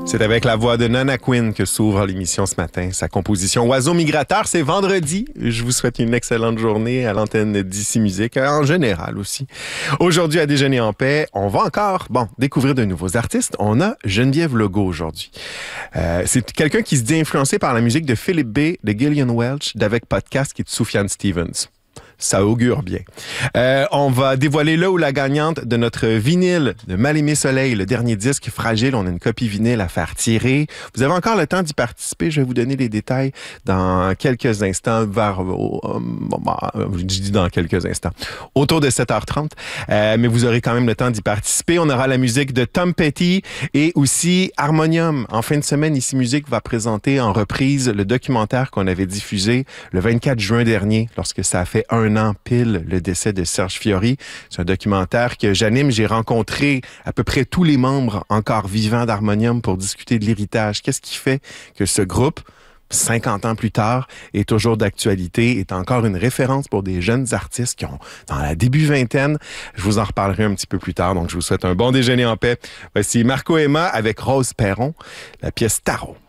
C'est avec la voix de Nana Quinn que s'ouvre l'émission ce matin. Sa composition Oiseau migrateur, c'est vendredi. Je vous souhaite une excellente journée à l'antenne d'Ici Musique, en général aussi. Aujourd'hui, à Déjeuner en paix, on va encore découvrir de nouveaux artistes. On a Geneviève Legault aujourd'hui. C'est quelqu'un qui se dit influencé par la musique de Philip B, de Gillian Welch, d'Avec Podcast, qui est de Sufjan Stevens. Ça augure bien. On va dévoiler le ou la gagnante de notre vinyle de Mal-Aimé Soleil, le dernier disque Fragile. On a une copie vinyle à faire tirer. Vous avez encore le temps d'y participer. Je vais vous donner les détails dans quelques instants, je dis dans quelques instants, autour de 7h30. Mais vous aurez quand même le temps d'y participer. On aura la musique de Tom Petty et aussi Harmonium. En fin de semaine, Ici Musique va présenter en reprise le documentaire qu'on avait diffusé le 24 juin dernier, lorsque ça a fait un an pile le décès de Serge Fiori. C'est un documentaire que j'anime. J'ai rencontré à peu près tous les membres encore vivants d'Harmonium pour discuter de l'héritage. Qu'est-ce qui fait que ce groupe, 50 ans plus tard, est toujours d'actualité, est encore une référence pour des jeunes artistes qui ont dans la début vingtaine. Je vous en reparlerai un petit peu plus tard, donc je vous souhaite un bon déjeuner en paix. Voici Marco Emma avec Rose Perron, la pièce Tarot.